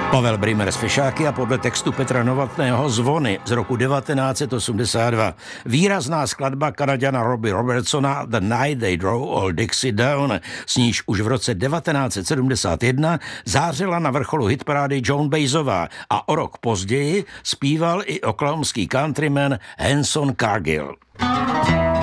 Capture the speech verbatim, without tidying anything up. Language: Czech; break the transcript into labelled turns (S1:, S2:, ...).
S1: Pavel Brymer z Fešáky a podle textu Petra Novotného Zvony z roku devatenáct set osmdesát dva. Výrazná skladba Kanaďana Robbie Robertsona The Night They Drove Old Dixie Down, s níž už v roce devatenáct set sedmdesát jedna zářila na vrcholu hitparády Joan Baezová a o rok později zpíval i oklahomský countryman Hanson Cargill.